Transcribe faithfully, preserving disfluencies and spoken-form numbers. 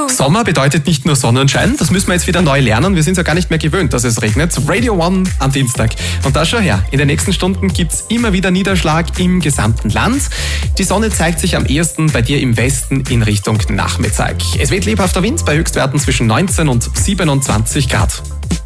Sommer bedeutet nicht nur Sonnenschein, das müssen wir jetzt wieder neu lernen. Wir sind es ja gar nicht mehr gewöhnt, dass es regnet. Radio One am Dienstag. Und da schau her, in den nächsten Stunden gibt es immer wieder Niederschlag im gesamten Land. Die Sonne zeigt sich am ehesten bei dir im Westen in Richtung Nachmittag. Es weht lebhafter Wind bei Höchstwerten zwischen neunzehn und siebenundzwanzig Grad.